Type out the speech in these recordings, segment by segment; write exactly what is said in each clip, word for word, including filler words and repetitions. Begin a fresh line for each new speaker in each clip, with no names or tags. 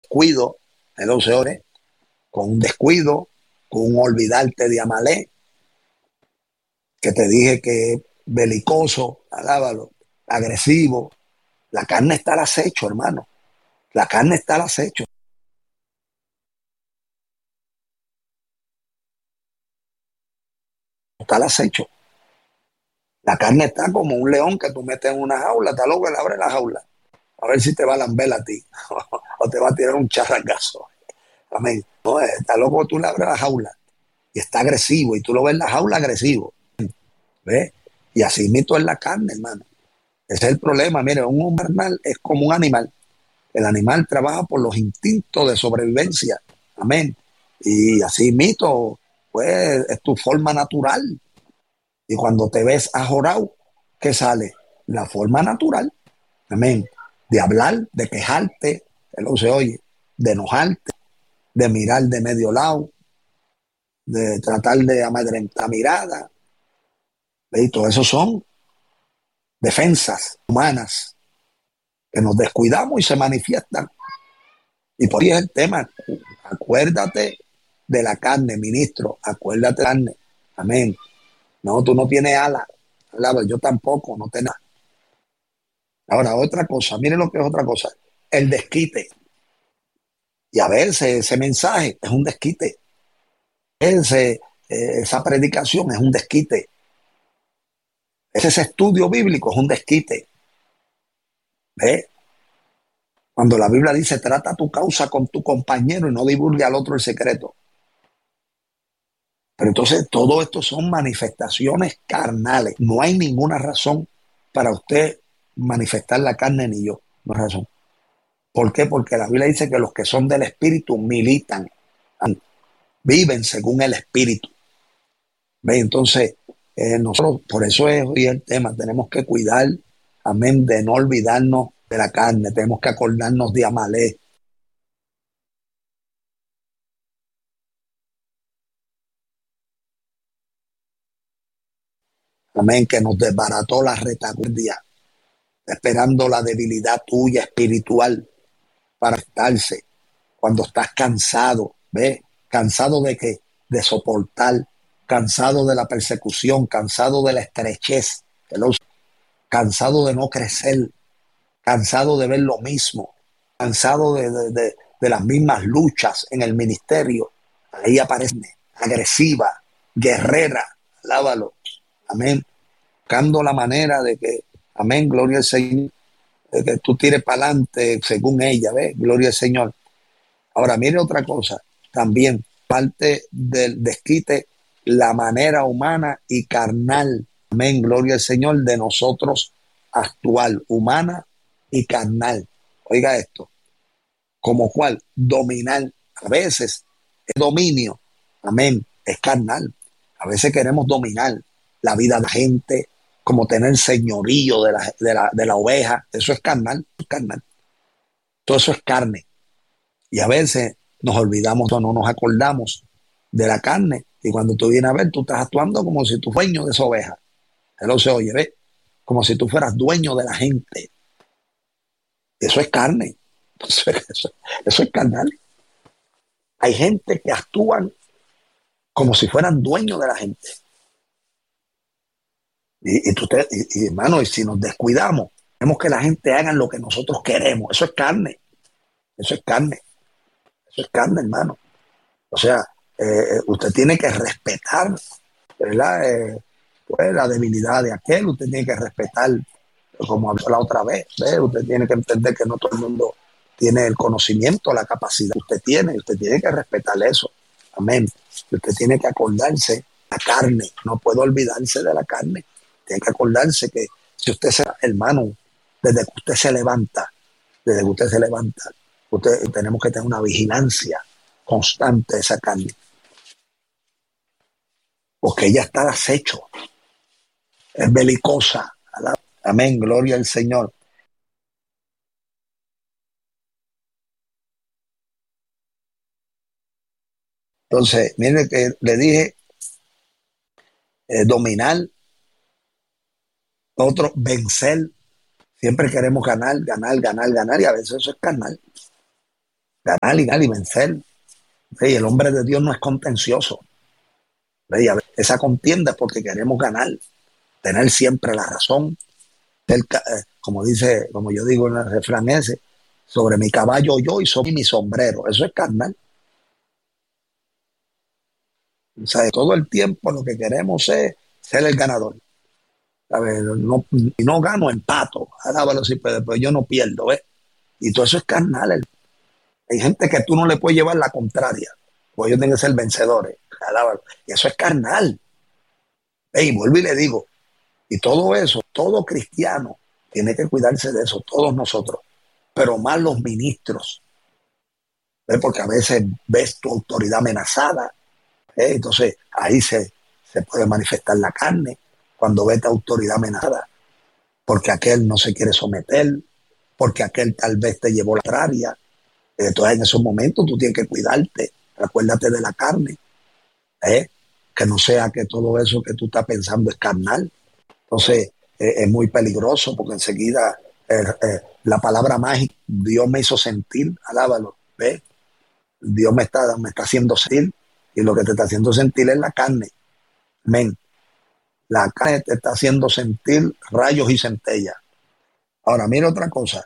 descuido, en los señores, con un descuido, con un olvidarte de Amalek, que te dije que es belicoso, alábalo, agresivo. La carne está al acecho, hermano. La carne está al acecho. Está al acecho. La carne está como un león que tú metes en una jaula, está loco, le abre la jaula. A ver si te va a lamber a ti o te va a tirar un charrangazo. Amén. No, está loco, tú le abres la jaula y está agresivo y tú lo ves en la jaula agresivo. ¿Ves? Y así mismo es la carne, hermano. Ese es el problema. Mire, un hombre es como un animal. El animal trabaja por los instintos de sobrevivencia. Amén. Y así mismo, pues, es tu forma natural. Y cuando te ves ajorado, ¿qué sale? La forma natural. Amén. De hablar, de quejarte, que no se oye, de enojarte, de mirar de medio lado, de tratar de amedrentar mirada. Y todo eso son defensas humanas que nos descuidamos y se manifiestan. Y por ahí es el tema. Acuérdate de la carne, ministro. Acuérdate de la carne. Amén. No, tú no tienes alas. Yo tampoco, no tengo nada. Ahora, otra cosa. Miren lo que es otra cosa. El desquite. Y a veces ese mensaje es un desquite. Ese, eh, esa predicación es un desquite. Ese, ese estudio bíblico es un desquite. ¿Ves? Cuando la Biblia dice, trata tu causa con tu compañero y no divulgue al otro el secreto. Pero entonces todo esto son manifestaciones carnales. No hay ninguna razón para usted manifestar la carne ni yo. No hay razón. ¿Por qué? Porque la Biblia dice que los que son del Espíritu militan, viven según el Espíritu. ¿Ve? Entonces, eh, nosotros, por eso es hoy el tema, tenemos que cuidar, amén, de no olvidarnos de la carne, tenemos que acordarnos de Amalek. Amén, que nos desbarató la retaguardia, esperando la debilidad tuya espiritual para estarse. Cuando estás cansado, ¿ves? Cansado de que de soportar, cansado de la persecución, cansado de la estrechez, cansado de no crecer, cansado de ver lo mismo, cansado de, de, de, de las mismas luchas en el ministerio. Ahí aparece agresiva, guerrera, alábalo, amén, buscando la manera de que, amén, gloria al Señor, de que tú tires para adelante según ella, ¿ves? Gloria al Señor. Ahora, mire otra cosa, también parte del desquite, la manera humana y carnal, amén, gloria al Señor, de nosotros actual, humana y carnal. Oiga esto, como cual, dominar, a veces es dominio, amén, es carnal. A veces queremos dominar la vida de la gente, como tener señorío de la, de la, de la oveja, eso es carnal, es carnal. Todo eso es carne. Y a veces nos olvidamos o no nos acordamos de la carne. Y cuando tú vienes a ver, tú estás actuando como si tú fueras dueño de esa oveja. Él se oye, ¿ves? Como si tú fueras dueño de la gente. Eso es carne. Eso, eso, eso es carnal. Hay gente que actúan como si fueran dueños de la gente. Y, y, tú te, y, y hermano, y si nos descuidamos, queremos que la gente haga lo que nosotros queremos. Eso es carne. Eso es carne. Eso es carne, hermano. O sea, eh, usted tiene que respetar, ¿verdad? Eh, pues la debilidad de aquel, usted tiene que respetar, como habló la otra vez, ¿ve? Usted tiene que entender que no todo el mundo tiene el conocimiento, la capacidad que usted tiene, usted tiene que respetar eso. Amén. Usted tiene que acordarse de la carne, no puede olvidarse de la carne. Tiene que acordarse que si usted se, hermano, desde que usted se levanta, desde que usted se levanta, usted, tenemos que tener una vigilancia constante de esa carne. Porque ella está al acecho, es belicosa. Amén, gloria al Señor. Entonces, mire que le dije, eh, dominar, otro, vencer. Siempre queremos ganar, ganar, ganar, ganar, y a veces eso es carnal. ganar y ganar y vencer. ¿Ve? Y el hombre de Dios no es contencioso. ¿Ve? Y a veces esa contienda es porque queremos ganar, tener siempre la razón, el, eh, como dice, como yo digo en el refrán ese, sobre mi caballo yo y sobre mi sombrero. Eso es carnal. O sea, todo el tiempo lo que queremos es ser el ganador. ¿Sabes? No, si no gano, empato. Alábalo si puede, pero yo no pierdo, ¿ves? Y todo eso es carnal. Hay gente que tú no le puedes llevar la contraria, pues ellos tienen que ser vencedores. Alábalo. Y eso es carnal. Y vuelvo y le digo, y todo eso, todo cristiano tiene que cuidarse de eso, todos nosotros, pero más los ministros, ¿ves? Porque a veces ves tu autoridad amenazada, ¿eh? Entonces ahí se, se puede manifestar la carne, cuando ves tu autoridad amenazada, porque aquel no se quiere someter, porque aquel tal vez te llevó la contraria. Entonces en esos momentos tú tienes que cuidarte, acuérdate de la carne, ¿eh? Que no sea que todo eso que tú estás pensando es carnal. Entonces eh, es muy peligroso porque enseguida eh, eh, la palabra mágica, Dios me hizo sentir, alábalo, ¿ves? Dios me está, me está haciendo sentir y lo que te está haciendo sentir es la carne. Amén. La carne te está haciendo sentir rayos y centellas. Ahora, mira otra cosa.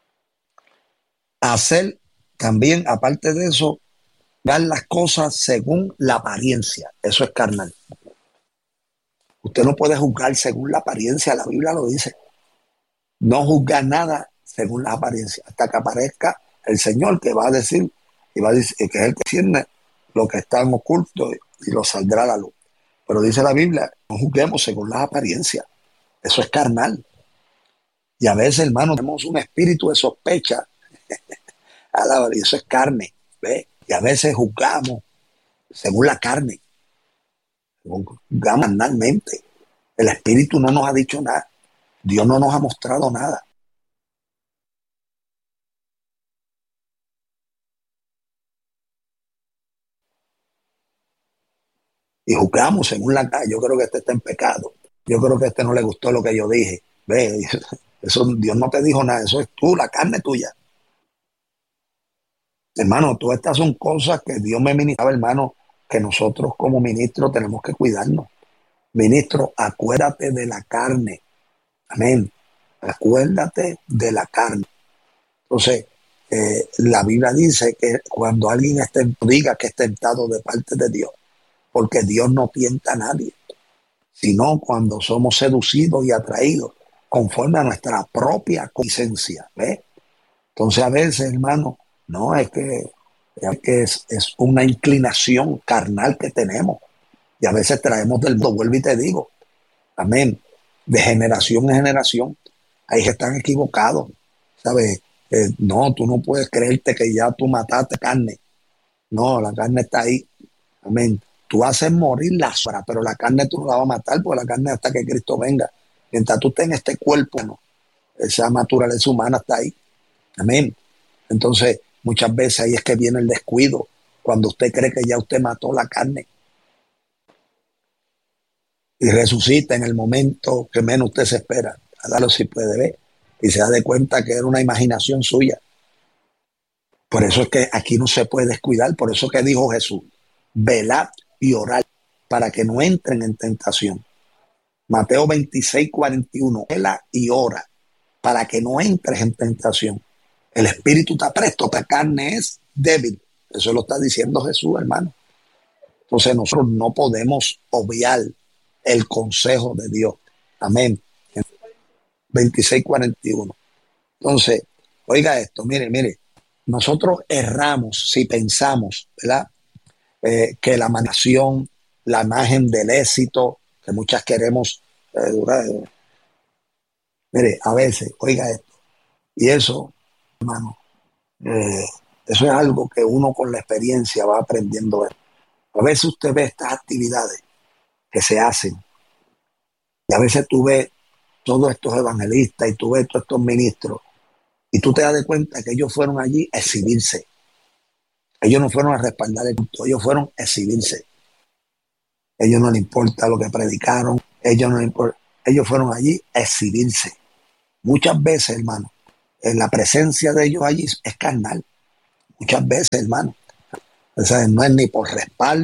Hacer también, aparte de eso, dar las cosas según la apariencia. Eso es carnal. Usted no puede juzgar según la apariencia, la Biblia lo dice. No juzgar nada según la apariencia, hasta que aparezca el Señor que va a decir, y va a decir que es el que tiene lo que está en oculto y lo saldrá a la luz. Pero dice la Biblia, no juzguemos según las apariencias. Eso es carnal. Y a veces, hermano, tenemos un espíritu de sospecha. Y eso es carne. ¿Ve? Y a veces juzgamos según la carne. Juzgamos carnalmente. El espíritu no nos ha dicho nada. Dios no nos ha mostrado nada. Y juzgamos según la carne. Yo creo que este está en pecado. Yo creo que a este no le gustó lo que yo dije. Ve, eso Dios no te dijo nada. Eso es tú, la carne tuya. Hermano, todas estas son cosas que Dios me ministraba, hermano, que nosotros como ministros tenemos que cuidarnos. Ministro, acuérdate de la carne. Amén. Acuérdate de la carne. Entonces, eh, la Biblia dice que cuando alguien esté, diga que es tentado de parte de Dios, porque Dios no tienta a nadie, sino cuando somos seducidos y atraídos conforme a nuestra propia conciencia. ¿Ves? Entonces, a veces, hermano, no es que, es, que es, es una inclinación carnal que tenemos. Y a veces traemos del mundo, vuelvo y te digo, amén, de generación en generación. Ahí están equivocados, ¿sabes? Eh, no, tú no puedes creerte que ya tú mataste carne. No, la carne está ahí. Amén. Tú haces morir la sombra, pero la carne tú no la vas a matar, porque la carne hasta que Cristo venga. Mientras tú estés en este cuerpo, no, esa naturaleza humana está ahí. Amén. Entonces, muchas veces ahí es que viene el descuido, cuando usted cree que ya usted mató la carne y resucita en el momento que menos usted se espera. A darlo si puede ver y se da de cuenta que era una imaginación suya. Por eso es que aquí no se puede descuidar, por eso que dijo Jesús, velad y orad para que no entren en tentación. Mateo veintiséis, cuarenta y uno, vela y ora para que no entres en tentación. El espíritu está presto, la carne es débil. Eso lo está diciendo Jesús, hermano. Entonces nosotros no podemos obviar el consejo de Dios. Amén. veintiséis, cuarenta y uno. Entonces, oiga esto, mire, mire, nosotros erramos si pensamos, ¿verdad? Eh, que la manifestación, la imagen del éxito, que muchas queremos, eh, durar, eh, mire, a veces, oiga esto, y eso, hermano, eh, eso es algo que uno con la experiencia va aprendiendo. A veces usted ve estas actividades que se hacen, y a veces tú ves todos estos evangelistas y tú ves todos estos ministros, y tú te das de cuenta que ellos fueron allí a exhibirse. Ellos no fueron a respaldar el culto, ellos fueron a exhibirse. Ellos no les importa lo que predicaron, ellos no les importa, ellos fueron allí a exhibirse. Muchas veces, hermano, en la presencia de ellos allí es carnal. Muchas veces, hermano. O sea, no es ni por respaldo,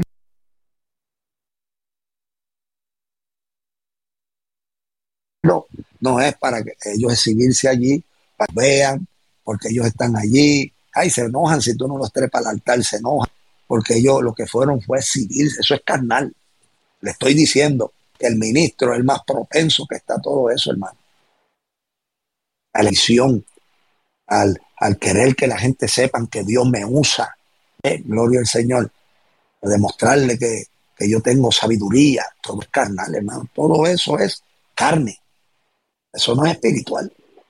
no, no es para que ellos exhibirse allí, para que vean, porque ellos están allí. Ay, se enojan si tú no los trepas al altar, se enojan, porque ellos lo que fueron fue exhibirse. Eso es carnal. Le estoy diciendo que el ministro es el más propenso que está a todo eso, hermano. A la visión, al, al querer que la gente sepan que Dios me usa. Eh, gloria al Señor. A demostrarle que, que yo tengo sabiduría. Todo es carnal, hermano. Todo eso es carne. Eso no es espiritual.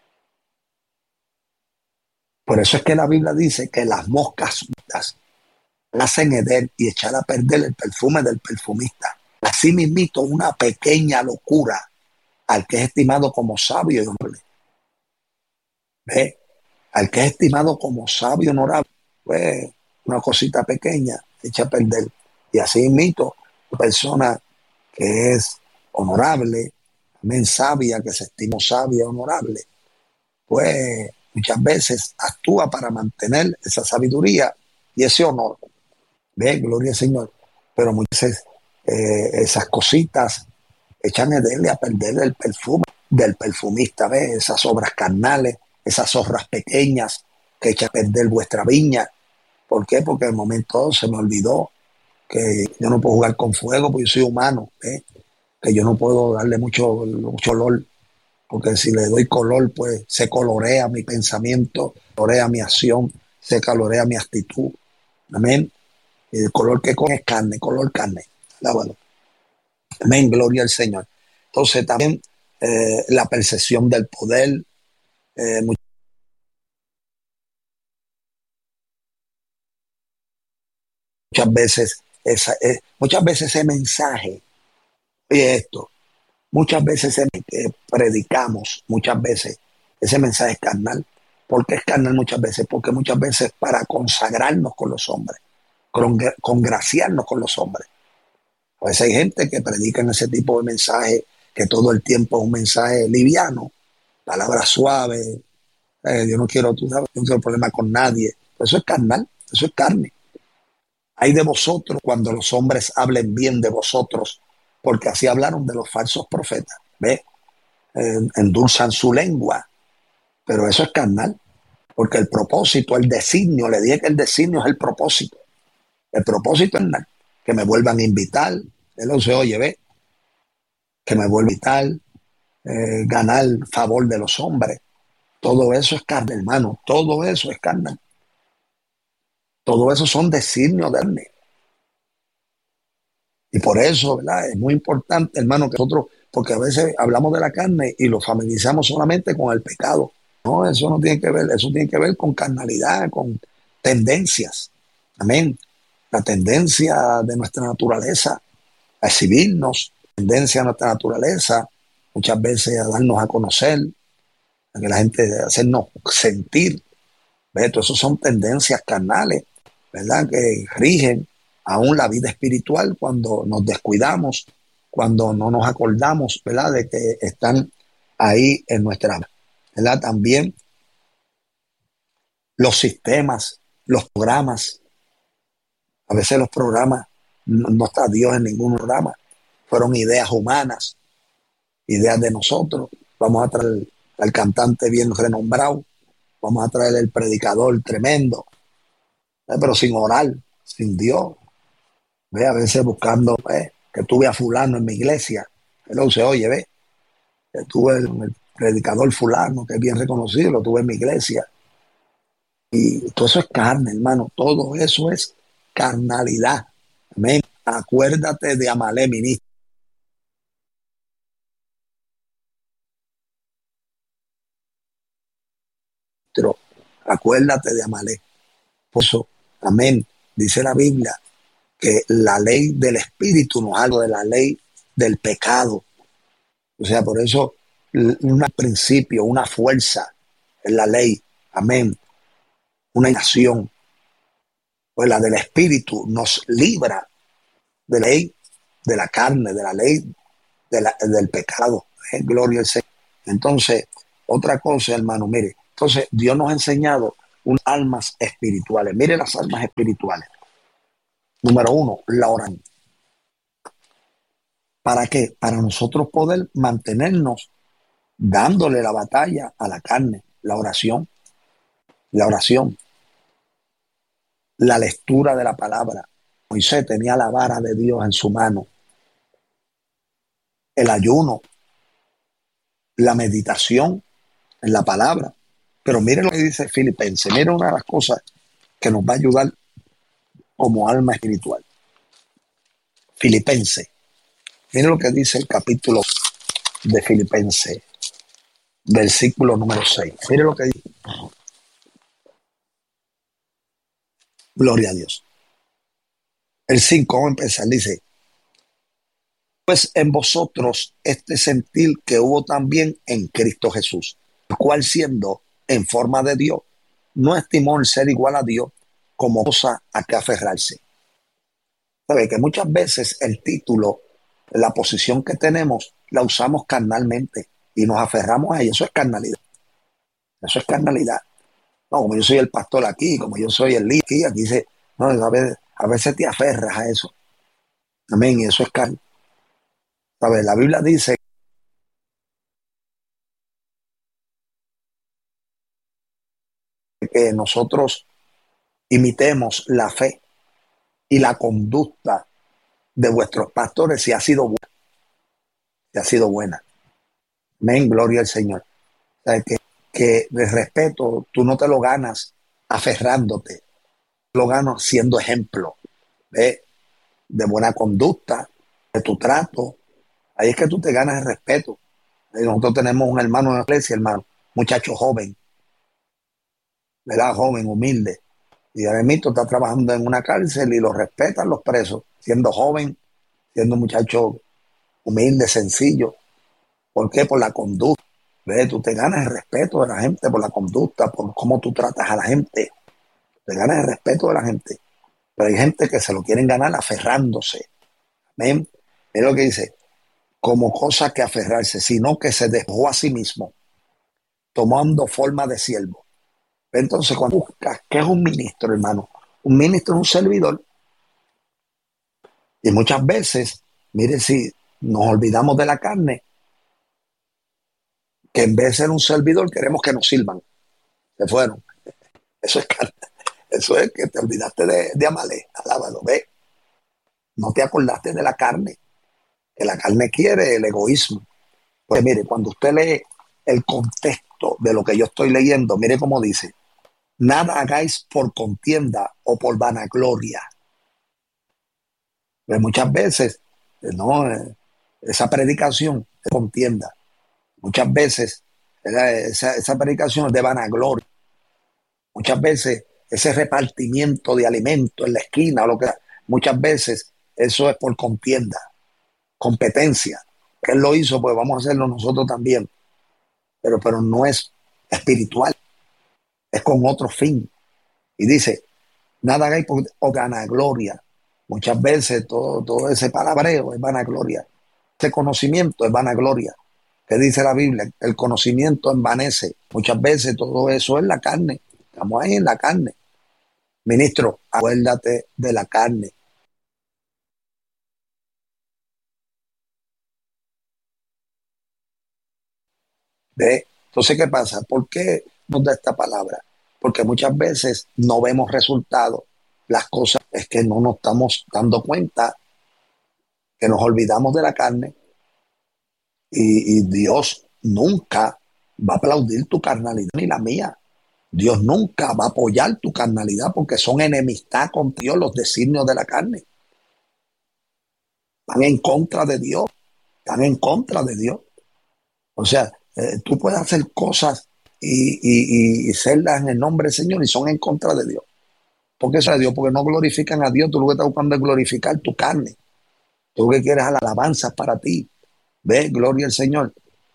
Por eso es que la Biblia dice que las moscas hacen heder y echar a perder el perfume del perfumista. Así mismito, una pequeña locura al que es estimado como sabio y honorable. ¿Ve? Al que es estimado como sabio y honorable, pues una cosita pequeña echa a perder. Y así mismito, una persona que es honorable, también sabia, que se estima sabia y honorable, pues muchas veces actúa para mantener esa sabiduría y ese honor. Ve, gloria al Señor. Pero muchas veces eh, esas cositas echan a él a perder el perfume del perfumista, ¿ve? Esas obras carnales, esas zorras pequeñas que echan a perder vuestra viña. ¿Por qué? Porque en el momento se me olvidó que yo no puedo jugar con fuego porque yo soy humano, ¿ve? Que yo no puedo darle mucho, mucho olor, porque si le doy color, pues se colorea mi pensamiento, colorea mi acción, se colorea mi actitud. Amén. Y el color que coge es carne, color carne. Ah, bueno. Amén, gloria al Señor. Entonces también eh, la percepción del poder, eh, muchas veces, esa, eh, muchas veces ese mensaje, y esto, muchas veces ese que predicamos, muchas veces ese mensaje es carnal. ¿Por qué es carnal muchas veces? Porque muchas veces para consagrarnos con los hombres, congraciarnos con los hombres. A veces hay gente que predica ese tipo de mensaje que todo el tiempo es un mensaje liviano, palabras suaves, eh, yo no quiero, tú sabes, yo no quiero problema con nadie. Eso es carnal, eso es carne. Hay de vosotros cuando los hombres hablen bien de vosotros, porque así hablaron de los falsos profetas. ¿Ve? Eh, endulzan su lengua, pero eso es carnal, porque el propósito, el designio, le dije que el designio es el propósito. El propósito es que me vuelvan a invitar. Él lo se oye, ve, que me vuelvan a invitar, eh, ganar el favor de los hombres. Todo eso es carne, hermano. Todo eso es carne. Todo eso son designios de carne. Y por eso, ¿verdad? Es muy importante, hermano, que nosotros, porque a veces hablamos de la carne y lo familiarizamos solamente con el pecado. No, eso no tiene que ver, eso tiene que ver con carnalidad, con tendencias. Amén. La tendencia de nuestra naturaleza a exhibirnos, tendencia a nuestra naturaleza, muchas veces a darnos a conocer, a que la gente, a hacernos sentir. ¿Ves? Todo eso son tendencias carnales, ¿verdad? Que rigen aún la vida espiritual cuando nos descuidamos, cuando no nos acordamos, ¿verdad? De que están ahí en nuestra vida, ¿verdad? También los sistemas, los programas, a veces los programas, no, no está Dios en ningún programa, fueron ideas humanas, ideas de nosotros. Vamos a traer al cantante bien renombrado, vamos a traer el predicador tremendo, ¿eh? Pero sin orar, sin Dios. Ve, a veces buscando, ¿eh? Que tuve a fulano en mi iglesia. Él lo se oye, ve, que tuve el, el predicador fulano, que es bien reconocido, lo tuve en mi iglesia. Y todo eso es carne, hermano. Todo eso es carnalidad. Amén. Acuérdate de Amalé, ministro. Acuérdate de Amalé. Por eso, amén. Dice la Biblia que la ley del espíritu no es algo de la ley del pecado. O sea, por eso un principio, una fuerza en la ley. Amén. Una nación. Pues la del espíritu nos libra de la ley de la carne, de la ley de la, del pecado. ¿Eh? Gloria al Señor. Entonces, otra cosa, hermano, mire, entonces Dios nos ha enseñado unas almas espirituales. Mire las almas espirituales. Número uno, la oración. ¿Para qué? Para nosotros poder mantenernos dándole la batalla a la carne. La oración, la oración, la lectura de la palabra. Moisés tenía la vara de Dios en su mano. El ayuno, la meditación en la palabra. Pero mire lo que dice Filipenses. Mire una de las cosas que nos va a ayudar como alma espiritual. Filipenses. Mire lo que dice el capítulo de Filipenses, versículo número seis. Mire lo que dice. Gloria a Dios. El cinco, vamos a empezar. Dice: pues en vosotros este sentir que hubo también en Cristo Jesús, el cual siendo en forma de Dios, no estimó el ser igual a Dios como cosa a que aferrarse. Sabe que muchas veces el título, la posición que tenemos, la usamos carnalmente y nos aferramos a ella. Eso es carnalidad. Eso es carnalidad. No, como yo soy el pastor aquí, como yo soy el líder aquí, aquí dice, no, a veces, a veces te aferras a eso. Amén, y eso es carne. ¿Sabes? La Biblia dice que nosotros imitemos la fe y la conducta de vuestros pastores si ha sido buena. Si ha sido buena. Amén, gloria al Señor. ¿Sabes? Que, que el respeto tú no te lo ganas aferrándote, lo ganas siendo ejemplo ¿ve? de buena conducta, de tu trato. Ahí es que tú te ganas el respeto. Nosotros tenemos un hermano en la iglesia, hermano, muchacho joven, ¿verdad? Joven, humilde. Y ahora mismo está trabajando en una cárcel y lo respetan los presos, siendo joven, siendo un muchacho humilde, sencillo. ¿Por qué? Por la conducta. ¿Ves? Tú te ganas el respeto de la gente por la conducta, por cómo tú tratas a la gente. Te ganas el respeto de la gente. Pero hay gente que se lo quieren ganar aferrándose. ¿Ven? Mira lo que dice. Como cosa que aferrarse, sino que se despojó a sí mismo, tomando forma de siervo. Entonces, cuando buscas, ¿qué es un ministro, hermano? Un ministro es un servidor. Y muchas veces, mire, si nos olvidamos de la carne, que en vez de ser un servidor, queremos que nos sirvan. Se fueron. Eso es carne. Eso es que te olvidaste de, de Amalek. Alábalo, ve. No te acordaste de la carne. Que la carne quiere el egoísmo. Pues mire, cuando usted lee el contexto de lo que yo estoy leyendo, mire cómo dice: nada hagáis por contienda o por vanagloria. Pues muchas veces, no, esa predicación es contienda. Muchas veces esa, esa predicación es de vanagloria. Muchas veces ese repartimiento de alimentos en la esquina o lo que sea, muchas veces eso es por contienda, competencia. Que él lo hizo, pues vamos a hacerlo nosotros también. Pero, pero no es espiritual, es con otro fin. Y dice, nada hagáis por vanagloria. Muchas veces todo, todo ese palabreo es vanagloria. Ese conocimiento es vanagloria. ¿Qué dice la Biblia? El conocimiento envanece. Muchas veces todo eso es la carne. Estamos ahí en la carne. Ministro, acuérdate de la carne. ¿Ve? Entonces, ¿qué pasa? ¿Por qué nos da esta palabra? Porque muchas veces no vemos resultados. Las cosas es que no nos estamos dando cuenta, que nos olvidamos de la carne y, y Dios nunca va a aplaudir tu carnalidad ni la mía. Dios nunca va a apoyar tu carnalidad porque son enemistad con Dios los designios de la carne. Están en contra de Dios. Están en contra de Dios. O sea, eh, tú puedes hacer cosas y, y, y hacerlas en el nombre del Señor y son en contra de Dios. ¿Por qué eso es Dios? Porque no glorifican a Dios. Tú lo que estás buscando es glorificar tu carne. Tú lo que quieres es alabanza para ti. Ve, gloria al Señor.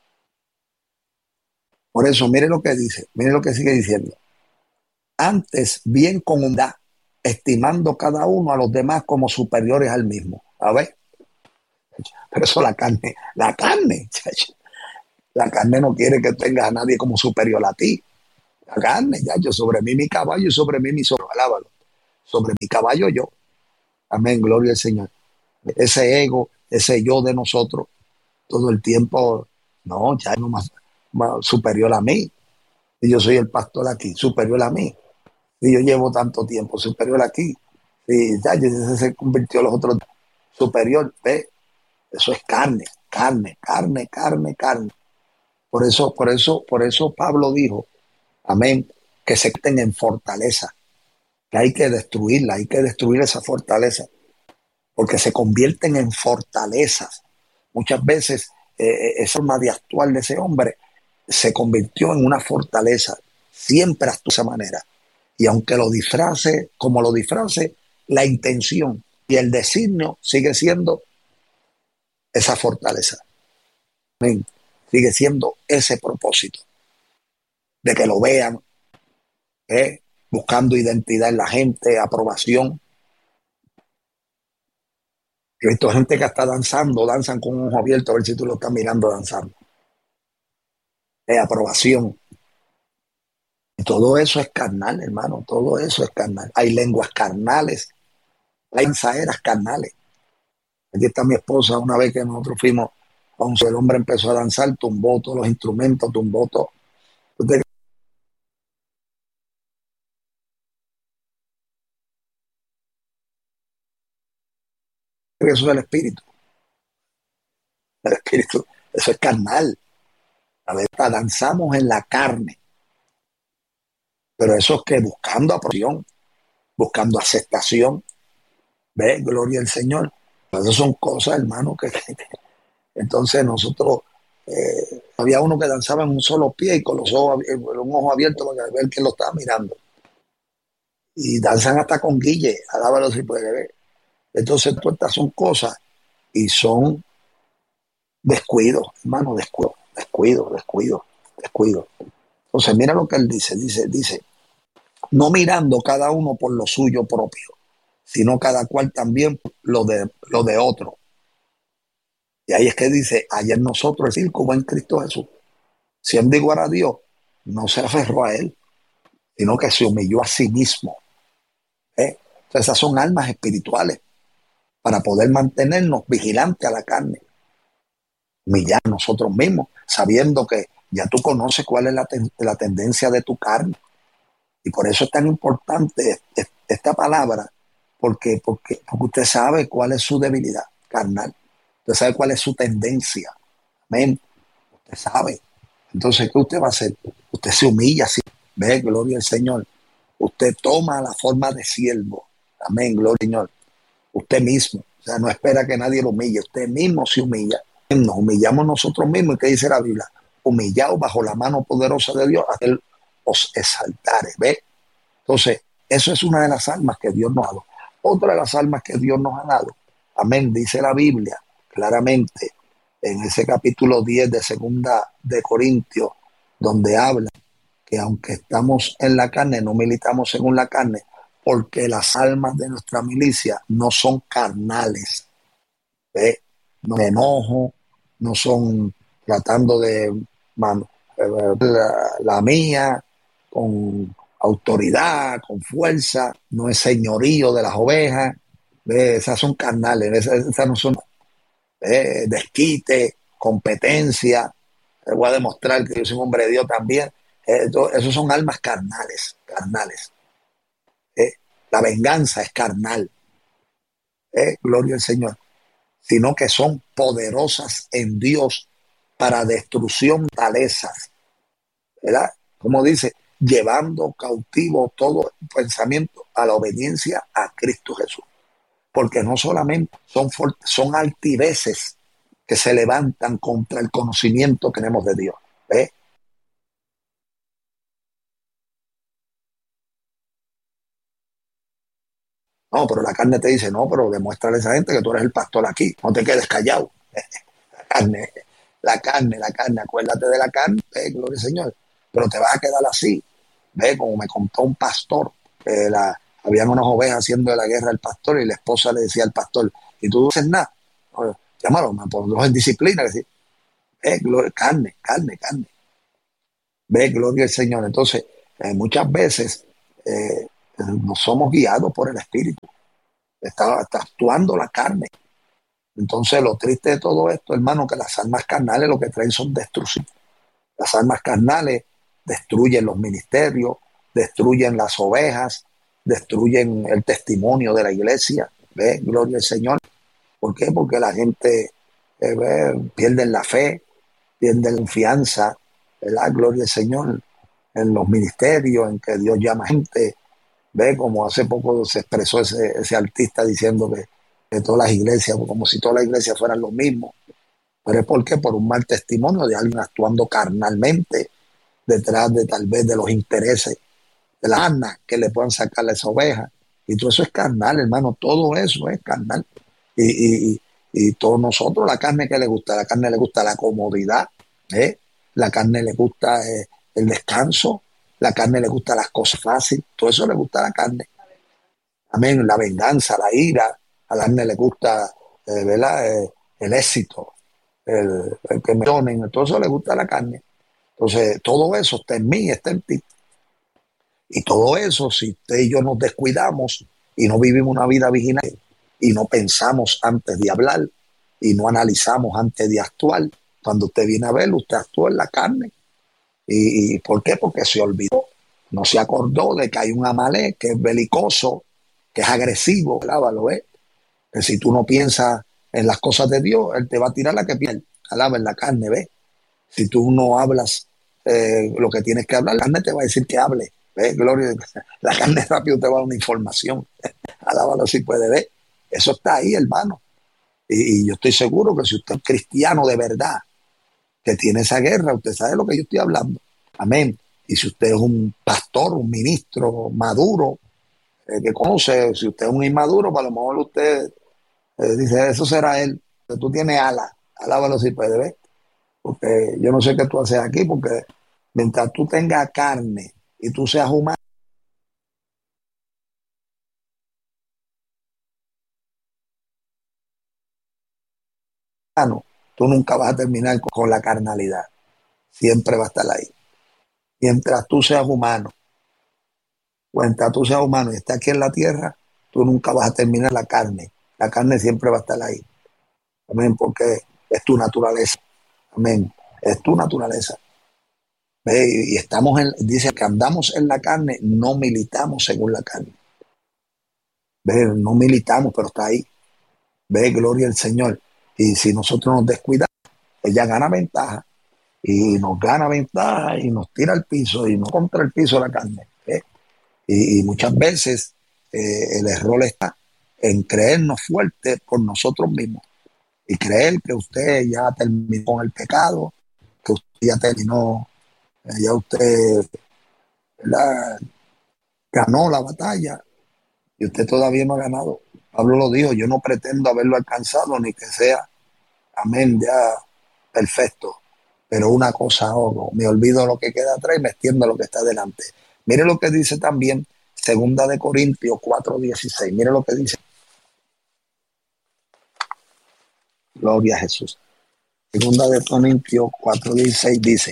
Por eso, mire lo que dice, mire lo que sigue diciendo. Antes, bien con humildad, estimando cada uno a los demás como superiores al mismo. A ver, pero eso la carne, la carne, chacho. La carne no quiere que tengas a nadie como superior a ti. La carne, ya yo sobre mí mi caballo y sobre mí mi sobre, alábalo. Sobre mi caballo yo. Amén, gloria al Señor. Ese ego, ese yo de nosotros, todo el tiempo, no, ya no más, más superior a mí. Y yo soy el pastor aquí, superior a mí. Y yo llevo tanto tiempo superior aquí. Y ya, ya se convirtió en los otros superior. ¿Ve? Eso es carne, carne, carne, carne, carne. Por eso, por eso, por eso Pablo dijo, amén, que se queden en fortaleza, que hay que destruirla, hay que destruir esa fortaleza, porque se convierten en fortalezas. Muchas veces eh, esa forma de actuar de ese hombre se convirtió en una fortaleza. Siempre actúa de esa manera. Y aunque lo disfrace, como lo disfrace, la intención y el designio sigue siendo esa fortaleza. Amén. Sigue siendo ese propósito de que lo vean, ¿eh? Buscando identidad en la gente, aprobación. Yo he visto gente que está danzando, danzan con un ojo abierto a ver si tú lo estás mirando danzando. Eh, aprobación. Y todo eso es carnal, hermano, todo eso es carnal. Hay lenguas carnales, hay danzaderas carnales. Aquí está mi esposa, una vez que nosotros fuimos, cuando el hombre empezó a danzar, tumbó todos los instrumentos, tumbó todo. ¿Usted cree que eso es el espíritu? El espíritu, eso es carnal. A ver, danzamos en la carne, pero eso es que buscando aprobación, buscando aceptación, ¿ves? Gloria al Señor. Esas son cosas, hermano, que, que entonces nosotros, eh, había uno que danzaba en un solo pie y con los ojos, un ojo abierto para ver quién lo estaba mirando. Y danzan hasta con guille, alábalo si puede ver. Entonces, todas estas son cosas y son descuidos, hermano, descuido, descuido, descuido, descuido. Entonces, mira lo que él dice, dice, dice, no mirando cada uno por lo suyo propio, sino cada cual también lo de, lo de otro. Y ahí es que dice, ayer nosotros el circo en Cristo Jesús, siendo igual a Dios, no se aferró a él, sino que se humilló a sí mismo. ¿eh? Entonces, esas son almas espirituales para poder mantenernos vigilantes a la carne, humillar a nosotros mismos, sabiendo que ya tú conoces cuál es la, ten, la tendencia de tu carne. Y por eso es tan importante esta palabra, porque, porque, porque usted sabe cuál es su debilidad carnal, usted sabe cuál es su tendencia. Amén. Usted sabe. Entonces, ¿qué usted va a hacer? Usted se humilla, ¿sí? Ve, gloria al Señor. Usted toma la forma de siervo. Amén, gloria al Señor. Usted mismo. O sea, no espera que nadie lo humille. Usted mismo se humilla. Nos humillamos nosotros mismos. ¿Y qué dice la Biblia? Humillados bajo la mano poderosa de Dios, a Él os exaltare. ¿Ve? Entonces, eso es una de las almas que Dios nos ha dado. Otra de las almas que Dios nos ha dado. Amén. Dice la Biblia claramente en ese capítulo diez de Segunda de Corintios, donde habla que aunque estamos en la carne, no militamos según la carne, porque las almas de nuestra milicia no son carnales. ¿Ve? No me enojo, no son tratando de man, la, la mía con autoridad, con fuerza, no es señorío de las ovejas. ¿Ve? Esas son carnales, esas, esas no son eh, desquite, competencia. Les voy a demostrar que yo soy un hombre de Dios también. Eh, esos son almas carnales, carnales. Eh, la venganza es carnal. Eh, gloria al Señor. Sino que son poderosas en Dios para destrucción de fortalezas. ¿Verdad? Como dice, llevando cautivo todo pensamiento a la obediencia a Cristo Jesús. Porque no solamente son, son altiveces que se levantan contra el conocimiento que tenemos de Dios. ¿Ves? No, pero la carne te dice, no, pero demuéstrale a esa gente que tú eres el pastor aquí, no te quedes callado. La carne, la carne, la carne, acuérdate de la carne, ¿ves? Gloria al Señor, pero te vas a quedar así. ¿Ves? Como me contó un pastor, eh, la, habían unas ovejas haciendo de la guerra al pastor y la esposa le decía al pastor, y tú no haces nada, no, llámalo, ponlos en disciplina, que sí. ¿Ves? Gloria, carne, carne, carne. Ve, gloria al Señor. Entonces, Eh, muchas veces eh, no somos guiados por el Espíritu, está, está actuando la carne. Entonces lo triste de todo esto, hermano, que las almas carnales lo que traen son destrucción. Las almas carnales destruyen los ministerios, destruyen las ovejas, destruyen el testimonio de la iglesia. ¿Ve? Gloria al Señor. ¿Por qué? Porque la gente eh, ve, pierde la fe, pierde la confianza, ¿verdad? Gloria al Señor, en los ministerios, en que Dios llama gente. Ve, como hace poco se expresó ese, ese artista diciendo que, que todas las iglesias, como si todas las iglesias fueran lo mismo. Pero es porque por un mal testimonio de alguien actuando carnalmente detrás de tal vez de los intereses de la alma que le puedan sacar a esa oveja. Y todo eso es carnal, hermano, todo eso es carnal. Y, y, y, y todos nosotros, la carne que le gusta, la carne le gusta la comodidad, ¿eh? La carne le gusta eh, el descanso, la carne le gusta las cosas fáciles, todo eso le gusta a la carne. Amén, la venganza, la ira, a la carne le gusta, eh, ¿verdad? Eh, el éxito, el, el que me donen, todo eso le gusta a la carne. Entonces, todo eso está en mí, está en ti. Y todo eso, si usted y yo nos descuidamos y no vivimos una vida vigilante y no pensamos antes de hablar y no analizamos antes de actuar, cuando usted viene a ver, usted actúa en la carne. ¿Y, y por qué? Porque se olvidó, no se acordó de que hay un Amalek que es belicoso, que es agresivo, ¿verdad? ¿Lo ves? Que si tú no piensas en las cosas de Dios, Él te va a tirar la que pierde, alaba en la carne, ¿ves? Si tú no hablas eh, lo que tienes que hablar, la carne te va a decir que hable. ¿Ves? Gloria, la carne rápido te va a dar una información. Alábalo si puede ver. Eso está ahí, hermano. Y, y yo estoy seguro que si usted es cristiano de verdad, que tiene esa guerra, usted sabe lo que yo estoy hablando. Amén. Y si usted es un pastor, un ministro maduro, eh, que conoce, si usted es un inmaduro, para lo mejor usted eh, dice, eso será él. Pero tú tienes alas. Alábalo si puede ver. Porque yo no sé qué tú haces aquí, porque mientras tú tengas carne y tú seas humano, tú nunca vas a terminar con, con la carnalidad. Siempre va a estar ahí. Mientras tú seas humano, mientras tú seas humano y estés aquí en la tierra, tú nunca vas a terminar la carne. La carne siempre va a estar ahí. Amén, porque es tu naturaleza. Amén, es tu naturaleza. ¿Ve? Y estamos en, dice que andamos en la carne, no militamos según la carne. ¿Ve? No militamos, pero está ahí. Ve, gloria al Señor. Y si nosotros nos descuidamos, ella gana ventaja. Y nos gana ventaja y nos tira al piso y no contra el piso la carne. ¿Eh? Y, y muchas veces eh, el error está en creernos fuertes por nosotros mismos y creer que usted ya terminó con el pecado, que usted ya terminó, eh, ya usted, ¿verdad?, ganó la batalla y usted todavía no ha ganado. Pablo lo dijo, yo no pretendo haberlo alcanzado ni que sea, amén, ya perfecto. Pero una cosa hago, me olvido lo que queda atrás y me extiendo a lo que está delante. Mire lo que dice también Segunda de Corintios cuatro dieciséis. Mire lo que dice. Gloria a Jesús. Segunda de Corintios cuatro dieciséis dice: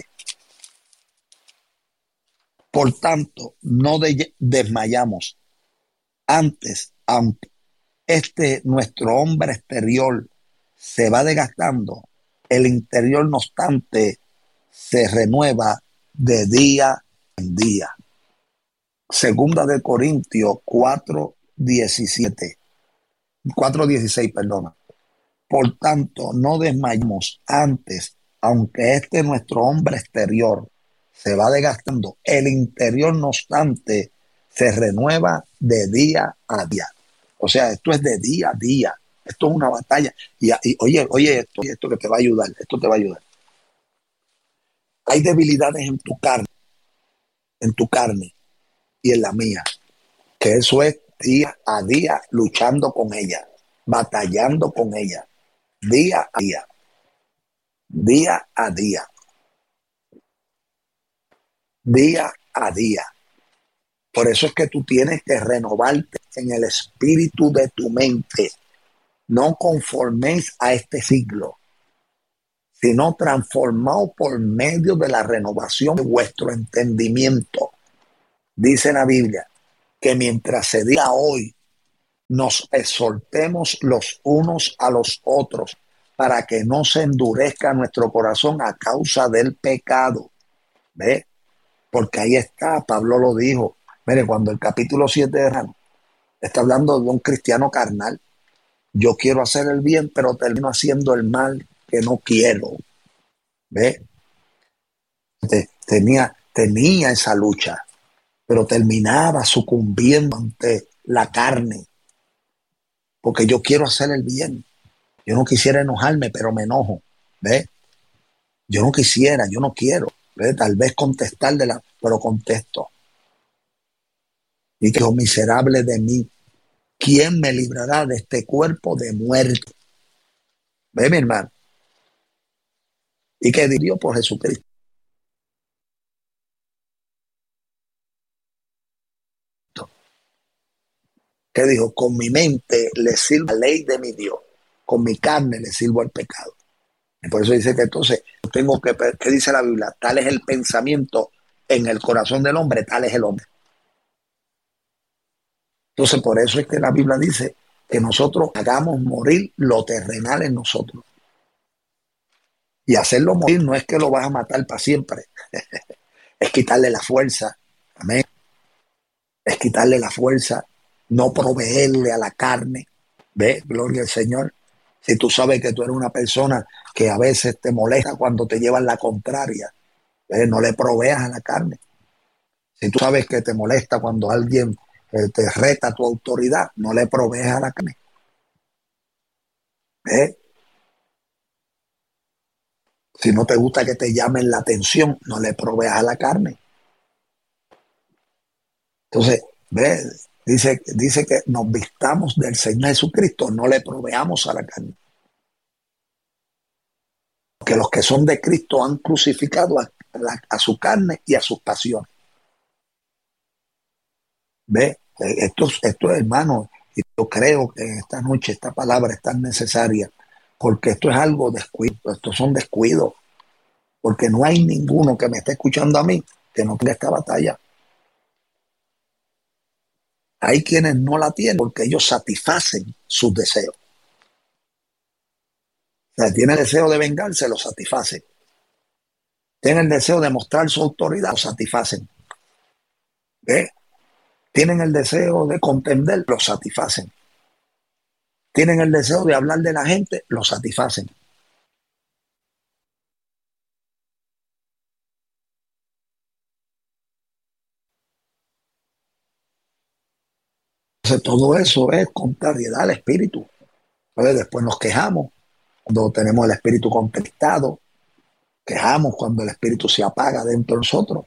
por tanto, no de- desmayamos. Antes, aunque este nuestro hombre exterior se va desgastando, el interior, no obstante, se renueva de día en día. Segunda de Corintios cuatro diecisiete, cuatro dieciséis, perdona. Por tanto, no desmayemos antes, aunque este nuestro hombre exterior se va desgastando, el interior, no obstante, se renueva de día a día. O sea, esto es de día a día. Esto es una batalla. Y, y oye, oye esto, esto que te va a ayudar, esto te va a ayudar. Hay debilidades en tu carne, en tu carne y en la mía, que eso es día a día luchando con ella, batallando con ella, día a día, día a día, día a día. Por eso es que tú tienes que renovarte en el espíritu de tu mente. No conforméis a este siglo, sino transformaos por medio de la renovación de vuestro entendimiento. dice la Biblia que mientras se diga hoy, nos exhortemos los unos a los otros para que no se endurezca nuestro corazón a causa del pecado. ¿Ve? Porque ahí está, Pablo lo dijo. Mire, cuando el capítulo siete de Romano está hablando de un cristiano carnal, yo quiero hacer el bien, pero termino haciendo el mal que no quiero. ¿Ve? Tenía, tenía esa lucha, pero terminaba sucumbiendo ante la carne, porque yo quiero hacer el bien. Yo no quisiera enojarme, pero me enojo. ¿Ve? Yo no quisiera, yo no quiero. ¿Ve? Tal vez contestar de la, pero contesto. Y que, oh miserable de mí, ¿quién me librará de este cuerpo de muerte? ¿Ve, mi hermano? Y que dio por Jesucristo. Que dijo, con mi mente le sirvo la ley de mi Dios, con mi carne le sirvo al pecado. Y por eso dice que entonces tengo que, ¿qué dice la Biblia? Tal es el pensamiento en el corazón del hombre, tal es el hombre. Entonces por eso es que la Biblia dice que nosotros hagamos morir lo terrenal en nosotros. Y hacerlo morir no es que lo vas a matar para siempre, es quitarle la fuerza. Amén. Es quitarle la fuerza, no proveerle a la carne. ¿Ve? Gloria al Señor. Si tú sabes que tú eres una persona que a veces te molesta cuando te llevan la contraria, ¿ve? No le proveas a la carne. Si tú sabes que te molesta cuando alguien eh, te reta tu autoridad, no le provees a la carne. ¿Ve? Si no te gusta que te llamen la atención, no le proveas a la carne. Entonces, ¿ve? Dice, dice que nos vistamos del Señor Jesucristo, no le proveamos a la carne. Que los que son de Cristo han crucificado a, la, a su carne y a sus pasiones. ¿Ve? Esto, esto, hermano, y yo creo que esta noche esta palabra es tan necesaria, porque esto es algo descuido, estos son descuidos, porque no hay ninguno que me esté escuchando a mí que no tenga esta batalla. Hay quienes no la tienen porque ellos satisfacen sus deseos. O sea, tiene el deseo de vengarse, lo satisfacen. Tienen el deseo de mostrar su autoridad, lo satisfacen. ¿Ve? Tienen el deseo de contender, lo satisfacen. Tienen el deseo de hablar de la gente, lo satisfacen. Entonces todo eso es contrariedad al espíritu. Entonces después nos quejamos cuando tenemos el espíritu contristado, quejamos cuando el espíritu se apaga dentro de nosotros,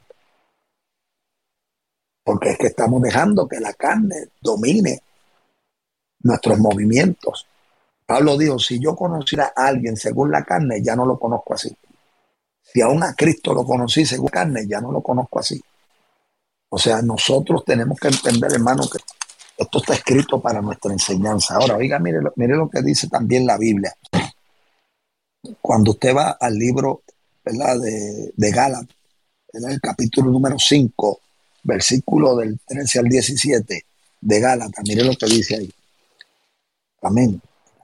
porque es que estamos dejando que la carne domine nuestros movimientos. Pablo dijo, si yo conociera a alguien según la carne, ya no lo conozco así. Si aún a Cristo lo conocí según la carne, ya no lo conozco así. O sea, nosotros tenemos que entender, hermano, que esto está escrito para nuestra enseñanza. Ahora, oiga, mire, mire lo que dice también la Biblia. Cuando usted va al libro, ¿verdad?, de, de Gálatas, en el capítulo número cinco, versículo del trece al diecisiete de Gálatas, mire lo que dice ahí. Amén.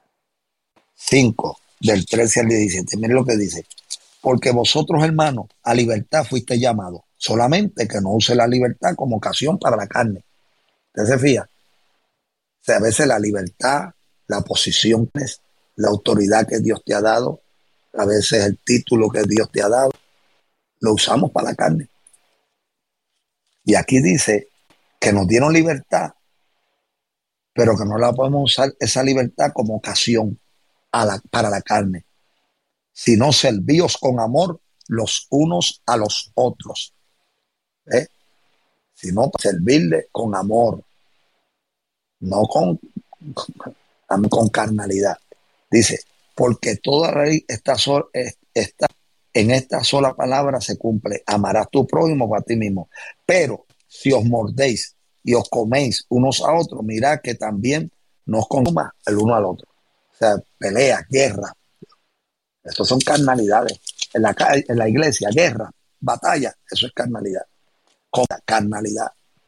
cinco, del trece al diecisiete, mire lo que dice. Porque vosotros, hermanos, a libertad fuiste llamados, solamente que no use la libertad como ocasión para la carne. ¿Usted se fija? O sea, a veces la libertad, la posición, la autoridad que Dios te ha dado, a veces el título que Dios te ha dado, lo usamos para la carne. Y aquí dice que nos dieron libertad, pero que no la podemos usar esa libertad como ocasión a la, para la carne, sino servíos con amor los unos a los otros. ¿Eh? Sino servirle con amor, no con, con, con carnalidad. Dice, porque toda ley está, so, está en esta sola palabra se cumple, amarás tu prójimo para ti mismo. Pero si os mordéis y os coméis unos a otros, mirad que también nos consuma el uno al otro. O sea, pelea, guerra. Estos son carnalidades. En la, en la iglesia, guerra, batalla, eso es carnalidad. Con la carnalidad.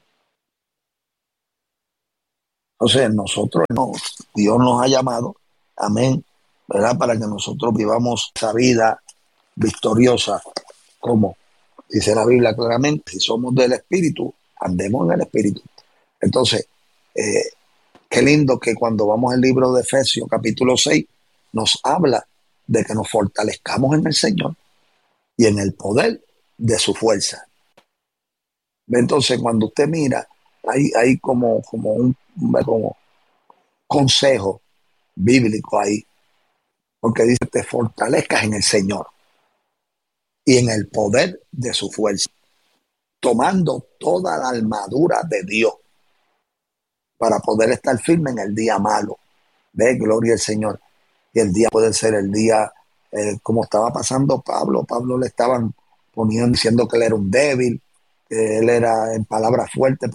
Entonces nosotros, no, Dios nos ha llamado, amén, ¿verdad? Para que nosotros vivamos esa vida victoriosa, como dice la Biblia claramente, si somos del Espíritu, andemos en el Espíritu. Entonces, eh, qué lindo que cuando vamos al libro de Efesios capítulo seis, nos habla de que nos fortalezcamos en el Señor y en el poder de su fuerza. Entonces, cuando usted mira, hay, hay como, como un como consejo bíblico ahí, porque dice, te fortalezcas en el Señor y en el poder de su fuerza, tomando toda la armadura de Dios para poder estar firme en el día malo. Ve, gloria al Señor. Y el día puede ser el día, eh, como estaba pasando Pablo. Pablo le estaban poniendo, diciendo que él era un débil, que él era en palabras fuertes,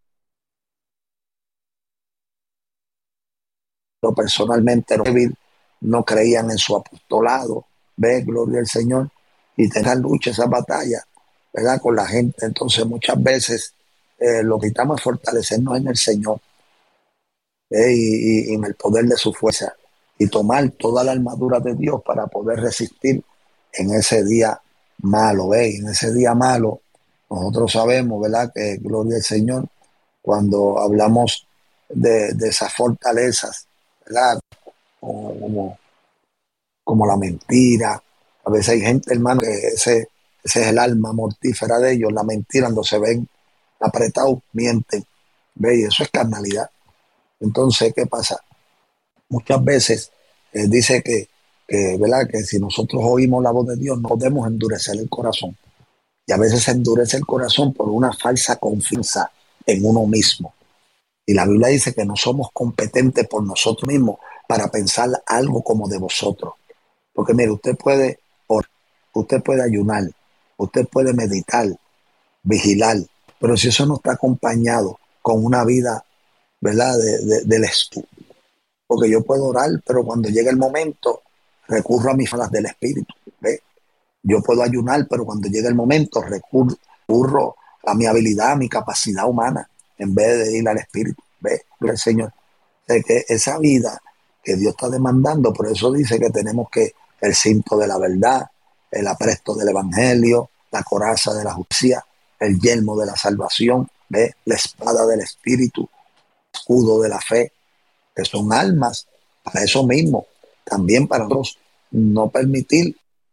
pero personalmente era débil, no creían en su apostolado. Ve, gloria al Señor. Y tener lucha, esa batalla, ¿verdad? Con la gente. Entonces, muchas veces eh, lo que necesitamos es fortalecernos en el Señor, ¿eh? y, y, y en el poder de su fuerza, y tomar toda la armadura de Dios para poder resistir en ese día malo. ¿eh? En ese día malo, nosotros sabemos, ¿verdad? Que gloria al Señor, cuando hablamos de, de esas fortalezas, ¿verdad? Como, como, como la mentira. A veces hay gente, hermano, que ese, ese es el alma mortífera de ellos, la mentira, cuando se ven apretados, mienten. ¿Ve? Y eso es carnalidad. Entonces, ¿qué pasa? Muchas veces eh, dice que, que, ¿verdad? Que si nosotros oímos la voz de Dios, no podemos endurecer el corazón. Y a veces se endurece el corazón por una falsa confianza en uno mismo. Y la Biblia dice que no somos competentes por nosotros mismos para pensar algo como de vosotros. Porque mire, usted puede orar, usted puede ayunar, usted puede meditar, vigilar, pero si eso no está acompañado con una vida, ¿verdad? De, de, del espíritu. Porque yo puedo orar, pero cuando llega el momento, recurro a mis falas del espíritu. ¿Ve? Yo puedo ayunar, pero cuando llega el momento, recurro, recurro a mi habilidad, a mi capacidad humana, en vez de ir al espíritu. ¿Ve? El Señor. De que esa vida que Dios está demandando, por eso dice que tenemos que el cinto de la verdad, el apresto del evangelio, la coraza de la justicia, el yelmo de la salvación, ¿ve? La espada del espíritu, escudo de la fe, que son almas para eso mismo, también para nosotros no permitir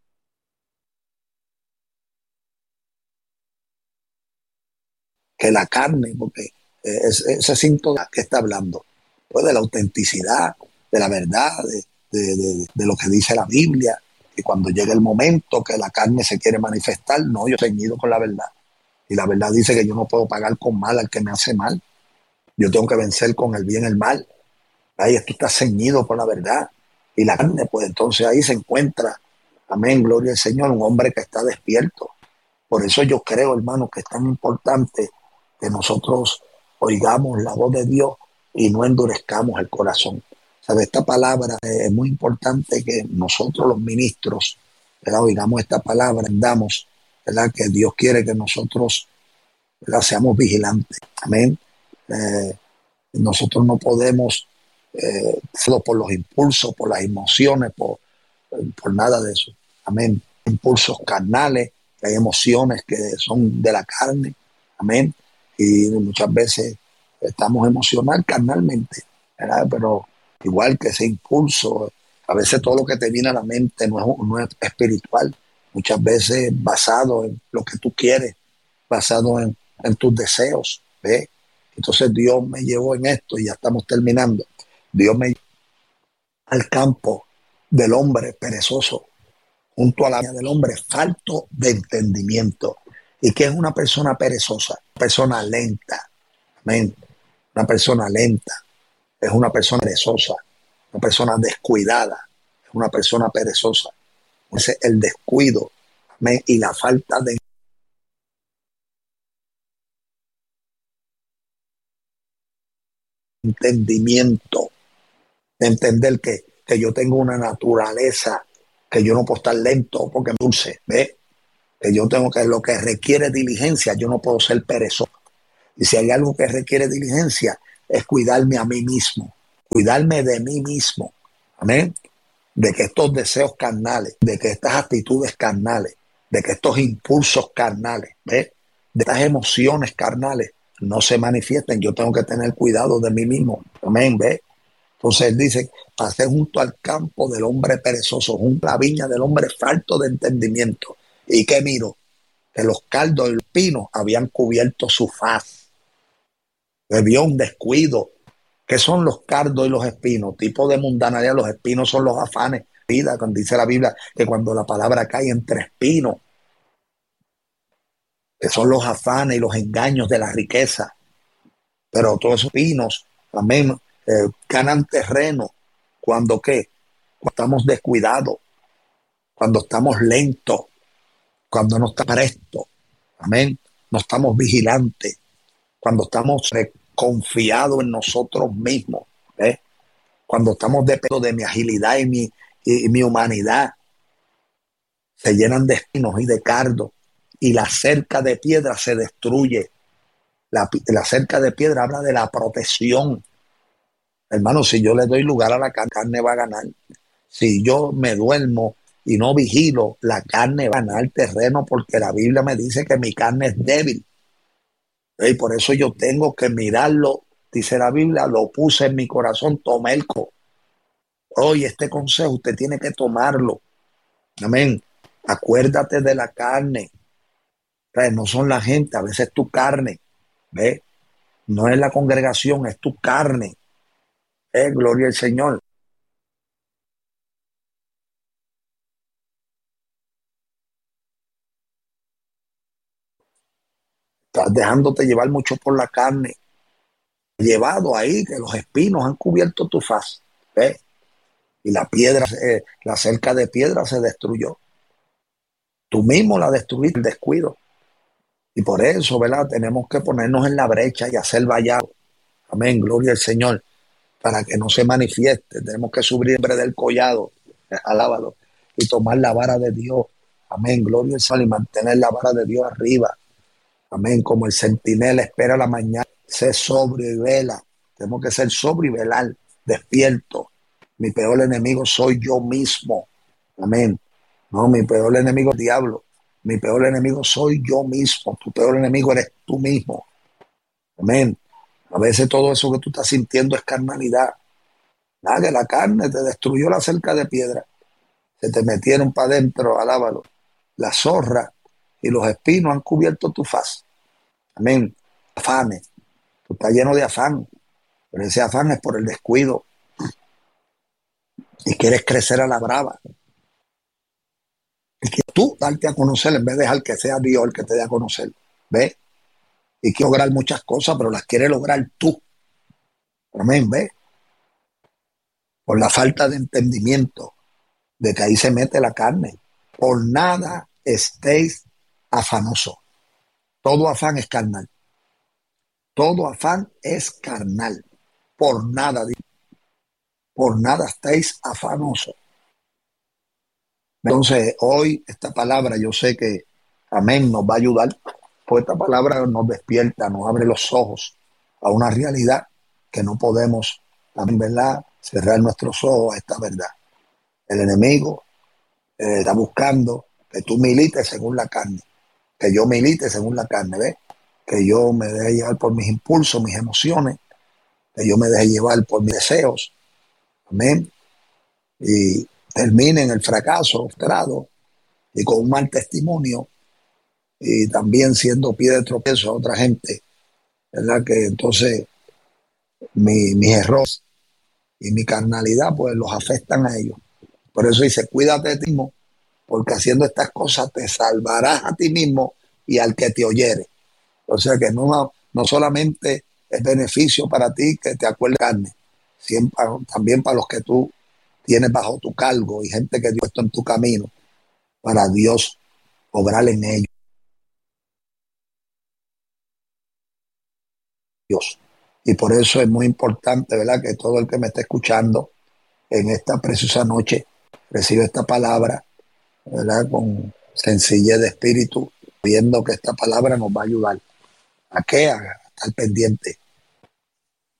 que la carne, porque eh, es, ese síntoma que está hablando, pues de la autenticidad, de la verdad, de, de, de, de lo que dice la Biblia, que cuando llega el momento que la carne se quiere manifestar, no, yo ceñido con la verdad. Y la verdad dice que yo no puedo pagar con mal al que me hace mal. Yo tengo que vencer con el bien el mal. Ahí esto está ceñido por la verdad. Y la carne, pues entonces ahí se encuentra, amén, gloria al Señor, un hombre que está despierto. Por eso yo creo, hermano, que es tan importante que nosotros oigamos la voz de Dios y no endurezcamos el corazón. ¿Sabe? Esta palabra es muy importante que nosotros los ministros, ¿verdad? Oigamos esta palabra, entendamos, ¿verdad? Que Dios quiere que nosotros, ¿verdad? Seamos vigilantes. Amén. Eh, nosotros no podemos eh, por los impulsos, por las emociones, por, por nada de eso. Amén. Impulsos carnales, hay emociones que son de la carne. Amén. Y muchas veces estamos emocional carnalmente, ¿verdad? Pero igual que ese impulso, a veces todo lo que te viene a la mente no es, no es espiritual, muchas veces basado en lo que tú quieres, basado en, en tus deseos. ¿Ves? Entonces Dios me llevó en esto y ya estamos terminando. Dios me llevó al campo del hombre perezoso, junto a la vida del hombre falto de entendimiento. ¿Y qué es una persona perezosa? Una persona lenta. Amén. Una persona lenta es una persona perezosa, una persona descuidada, es una persona perezosa. Ese es el descuido, amén, y la falta de entendimiento, de entender que, que yo tengo una naturaleza, que yo no puedo estar lento porque me dulce, ¿ve? Que yo tengo que, lo que requiere diligencia, yo no puedo ser perezoso. Y si hay algo que requiere diligencia, es cuidarme a mí mismo, cuidarme de mí mismo. Amén. De que estos deseos carnales, de que estas actitudes carnales, de que estos impulsos carnales, ¿ves? De estas emociones carnales no se manifiesten. Yo tengo que tener cuidado de mí mismo. Amén, ¿ves? Entonces él dice, pasé junto al campo del hombre perezoso, junto a la viña del hombre falto de entendimiento. ¿Y qué miro? Que los cardos y los pinos habían cubierto su faz. Vio un descuido. ¿Qué son los cardos y los espinos? Tipo de mundanalidad. Los espinos son los afanes. Vida, cuando dice la Biblia que cuando la palabra cae entre espinos, que son los afanes y los engaños de la riqueza. Pero todos esos espinos, amén, eh, ganan terreno. ¿Cuando qué? Cuando estamos descuidados, cuando estamos lentos, cuando no estamos prestos, amén, no estamos vigilantes, cuando estamos confiados en nosotros mismos, ¿eh? Cuando estamos dependiendo de mi agilidad y mi, y, y mi humanidad, se llenan de espinos y de cardos y la cerca de piedra se destruye. La, la cerca de piedra habla de la protección. Hermano, si yo le doy lugar a la carne, la carne va a ganar. Si yo me duermo y no vigilo, la carne va a ganar terreno porque la Biblia me dice que mi carne es débil. Y por eso yo tengo que mirarlo, dice la Biblia, lo puse en mi corazón, tomé el co. Oye, este consejo usted tiene que tomarlo. Amén. Acuérdate de la carne. O sea, no son la gente, a veces es tu carne. ¿Ves? No es la congregación, es tu carne. ¿Eh? Gloria al Señor. Estás dejándote llevar mucho por la carne. Llevado ahí que los espinos han cubierto tu faz. ¿Ves? Y la piedra, eh, la cerca de piedra se destruyó. Tú mismo la destruiste, el descuido. Y por eso, ¿verdad? Tenemos que ponernos en la brecha y hacer vallado. Amén, gloria al Señor. Para que no se manifieste. Tenemos que subir del collado. Alábalo. Y tomar la vara de Dios. Amén, gloria al Señor. Y mantener la vara de Dios arriba. Amén, como el centinela espera la mañana. Sé sobrio y vela. Tenemos que ser sobrio y velar. Despierto. Mi peor enemigo soy yo mismo. Amén. No, mi peor enemigo es el diablo. Mi peor enemigo soy yo mismo. Tu peor enemigo eres tú mismo. Amén. A veces todo eso que tú estás sintiendo es carnalidad. Nada, que la carne te destruyó la cerca de piedra. Se te metieron para adentro, alábalo. La zorra y los espinos han cubierto tu faz. Amén. Afanes. Tú estás lleno de afán. Pero ese afán es por el descuido. Y quieres crecer a la brava. Y que tú darte a conocer en vez de dejar que sea Dios el que te dé a conocer. ¿Ves? Y quieres lograr muchas cosas, pero las quieres lograr tú. Amén, ¿ves? Por la falta de entendimiento de que ahí se mete la carne. Por nada estéis afanosos. Todo afán es carnal. Todo afán es carnal. Por nada, por nada estéis afanosos. Entonces, hoy esta palabra yo sé que, amén, nos va a ayudar. Pues esta palabra nos despierta, nos abre los ojos a una realidad que no podemos, también, ¿verdad?, cerrar nuestros ojos a esta verdad. El enemigo eh, está buscando que tú milites según la carne, que yo milite según la carne, ¿ves? Que yo me deje llevar por mis impulsos, mis emociones, que yo me deje llevar por mis deseos, amén, y termine en el fracaso, frustrado y con un mal testimonio y también siendo pie de tropiezo a otra gente, ¿verdad? Que entonces mi, mis errores y mi carnalidad pues los afectan a ellos. Por eso dice, cuídate de ti mismo, porque haciendo estas cosas te salvarás a ti mismo y al que te oyere. O sea que no, no solamente es beneficio para ti que te acuerdes de carne, siempre, también para los que tú tienes bajo tu cargo y gente que Dios ha puesto en tu camino, para Dios obrar en ellos. Dios. Y por eso es muy importante, ¿verdad?, que todo el que me esté escuchando en esta preciosa noche reciba esta palabra, ¿verdad?, con sencillez de espíritu, viendo que esta palabra nos va a ayudar. ¿A qué? A estar pendiente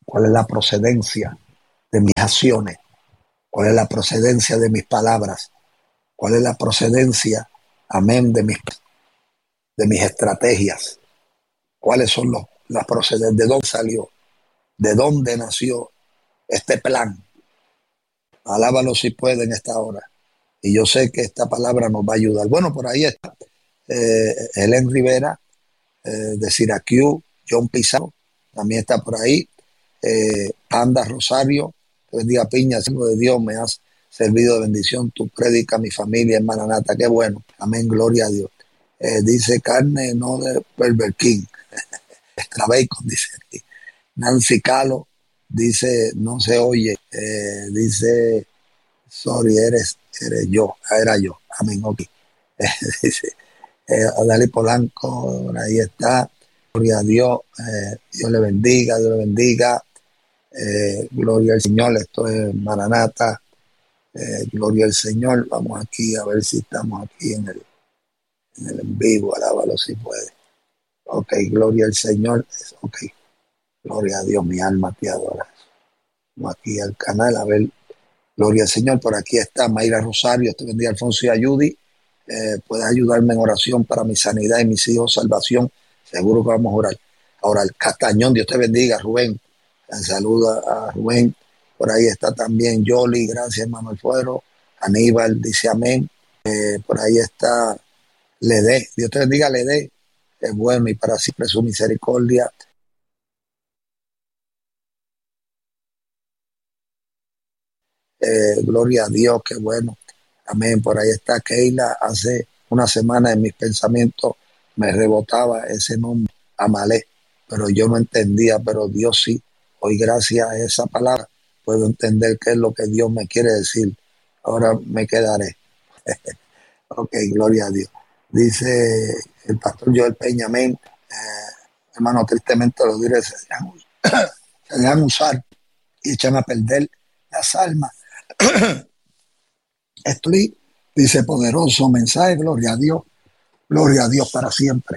cuál es la procedencia de mis acciones, cuál es la procedencia de mis palabras, cuál es la procedencia, amén, de mis, de mis estrategias, cuáles son los, las procedencias, de dónde salió, de dónde nació este plan. Alábalo si puede en esta hora. Y yo sé que esta palabra nos va a ayudar. Bueno, por ahí está eh, Helen Rivera, eh, de Syracuse, John Pizarro, también está por ahí. Eh, Anda Rosario, que bendiga Piña, siervo de Dios, me has servido de bendición. Tu prédica, mi familia, hermana Nata, qué bueno. Amén, gloria a Dios. Eh, dice carne, no de Burger King. Extra bacon, dice aquí. Nancy Calo, dice, no se oye. Eh, dice, sorry, eres, eres yo, era yo. Amén, ok. dice, eh, Adali Polanco, ahí está. Gloria a Dios, eh, Dios le bendiga, Dios le bendiga. Eh, gloria al Señor, esto es Maranata, eh, gloria al Señor. Vamos aquí a ver si estamos aquí en el en el en vivo, alábalo si puede. Ok, gloria al Señor, ok, gloria a Dios, mi alma te adora. Vamos aquí al canal, a ver, gloria al Señor. Por aquí está Mayra Rosario, te bendiga Alfonso y Ayudi. Eh, puedes ayudarme en oración para mi sanidad y mis hijos, salvación. Seguro que vamos a orar. Ahora, el Castañón, Dios te bendiga, Rubén. Saluda a Rubén. Por ahí está también Yoli, gracias hermano El Fuero. Aníbal dice amén. Eh, por ahí está Lede, Dios te bendiga Lede, es bueno y para siempre su misericordia. Eh, gloria a Dios, qué bueno. Amén. Por ahí está Keila. Hace una semana en mis pensamientos me rebotaba ese nombre, Amalé, pero yo no entendía, pero Dios sí. Hoy gracias a esa palabra puedo entender qué es lo que Dios me quiere decir. Ahora me quedaré. Ok, gloria a Dios. Dice el pastor Joel Peña, amén. Eh, hermano, tristemente lo diré, se dejan, se dejan usar y echan a perder las almas. Estoy, dice poderoso mensaje, gloria a Dios, gloria a Dios para siempre.